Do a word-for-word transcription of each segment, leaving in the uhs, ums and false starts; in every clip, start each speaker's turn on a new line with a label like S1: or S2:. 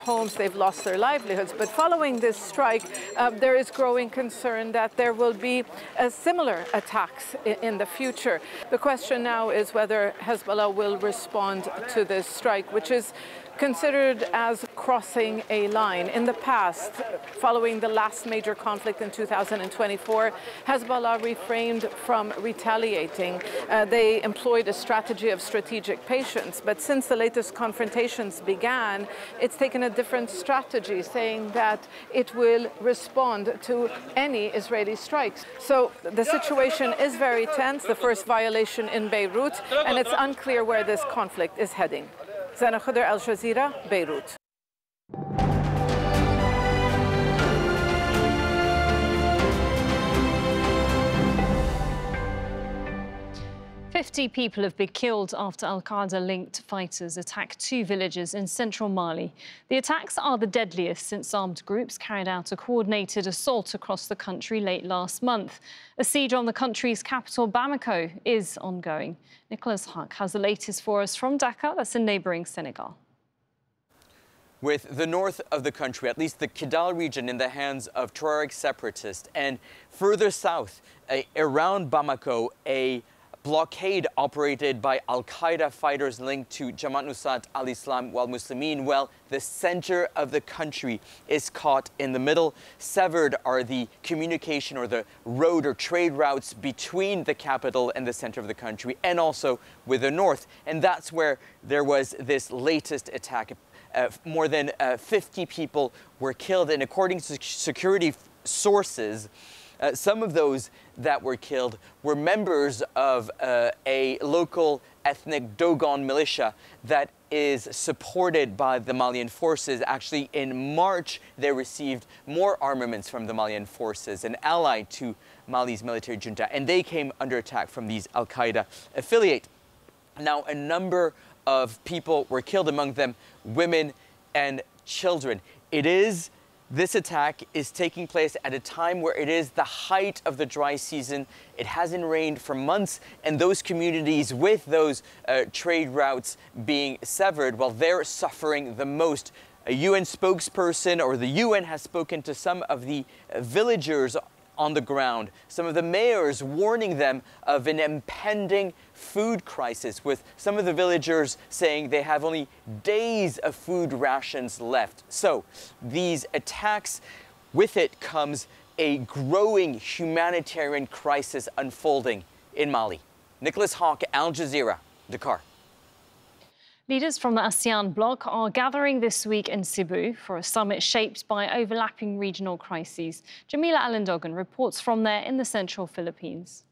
S1: homes, they've lost their livelihoods. But following this strike, uh, there is growing concern that there will be uh, similar attacks in, in the future. The question now is whether Hezbollah will respond to this strike, which is considered as crossing a line. In the past, following the last major conflict in two thousand twenty-four, Hezbollah refrained from retaliating. Uh, they employed a strategy of strategic patience, but since the latest confrontations began, it's taken a different strategy, saying that it will respond to any Israeli strikes. So the situation is very tense, the first violation in Beirut, and it's unclear where this conflict is heading. Zana Khuder, Al Jazeera, Beirut.
S2: Fifty people have been killed after Al-Qaeda-linked fighters attacked two villages in central Mali. The attacks are the deadliest since armed groups carried out a coordinated assault across the country late last month. A siege on the country's capital, Bamako, is ongoing. Nicholas Huck has the latest for us from Dakar, that's in neighbouring Senegal.
S3: With the north of the country, at least the Kidal region, in the hands of Tuareg separatists, and further south, uh, around Bamako, a blockade operated by Al-Qaeda fighters linked to Jamaat Nusrat al-Islam wal Muslimin. Well, the center of the country is caught in the middle. Severed are the communication or the road or trade routes between the capital and the center of the country, and also with the north. And that's where there was this latest attack. Uh, more than uh, fifty people were killed, and according to security sources, Uh, some of those that were killed were members of uh, a local ethnic Dogon militia that is supported by the Malian forces. Actually, in March, they received more armaments from the Malian forces, an ally to Mali's military junta, and they came under attack from these Al-Qaeda affiliate. Now, a number of people were killed, among them women and children. It is This attack is taking place at a time where it is the height of the dry season. It hasn't rained for months, and those communities with those uh, trade routes being severed, well, they're suffering the most. A U N spokesperson, or the U N, has spoken to some of the uh, villagers on the ground, some of the mayors warning them of an impending food crisis, with some of the villagers saying they have only days of food rations left. So these attacks, with it comes a growing humanitarian crisis unfolding in Mali. Nicholas Hawk, Al Jazeera, Dakar.
S2: Leaders from the ASEAN bloc are gathering this week in Cebu for a summit shaped by overlapping regional crises. Jamila Alindogan reports from there in the central Philippines.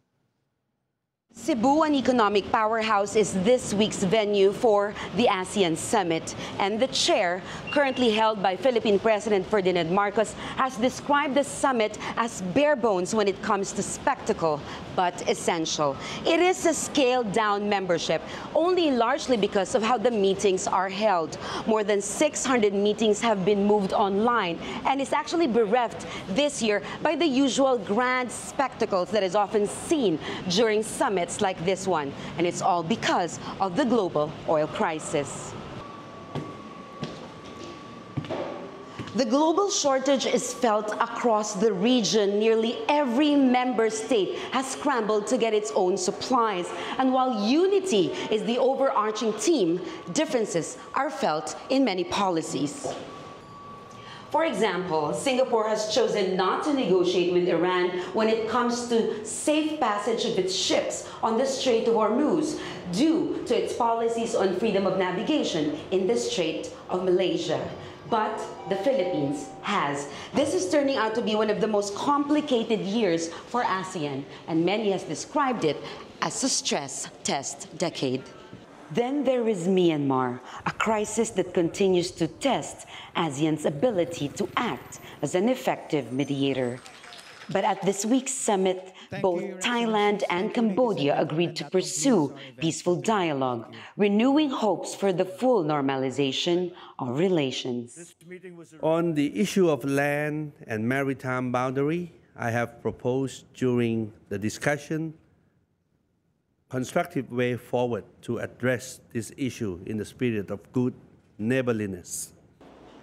S4: Cebu, an economic powerhouse, is this week's venue for the ASEAN Summit. And the chair, currently held by Philippine President Ferdinand Marcos, has described the summit as bare bones when it comes to spectacle, but essential. It is a scaled-down membership, only largely because of how the meetings are held. More than six hundred meetings have been moved online, and is actually bereft this year by the usual grand spectacles that is often seen during summits like this one, and it's all because of the global oil crisis. The global shortage is felt across the region. Nearly every member state has scrambled to get its own supplies. And while unity is the overarching theme, differences are felt in many policies. For example, Singapore has chosen not to negotiate with Iran when it comes to safe passage of its ships on the Strait of Hormuz, due to its policies on freedom of navigation in the Strait of Malaysia. But the Philippines has. This is turning out to be one of the most complicated years for ASEAN, and many has described it as a stress test decade. Then there is Myanmar, a crisis that continues to test ASEAN's ability to act as an effective mediator. But at this week's summit, Thank both you, Thailand and Cambodia agreed to pursue peaceful dialogue, renewing hopes for the full normalization of relations.
S5: On the issue of land and maritime boundary, I have proposed during the discussion constructive way forward to address this issue in the spirit of good neighborliness.